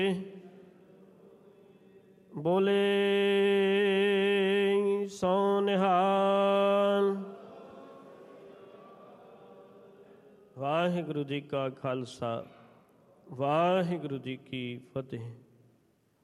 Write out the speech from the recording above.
ਬੋਲੇ ਸੋ ਨਿਹਾਲ। ਵਾਹਿਗੁਰੂ ਜੀ ਕਾ ਖਾਲਸਾ, ਵਾਹਿਗੁਰੂ ਜੀ ਕੀ ਫਤਿਹ।